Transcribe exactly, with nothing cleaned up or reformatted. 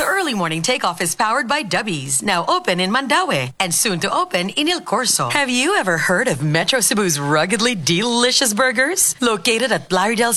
early morning takeoff is powered by Dubbies, now open in Mandaue and soon to open in Il Corso. Have you ever heard of Metro Cebu's ruggedly delicious burgers? Located at Larry Del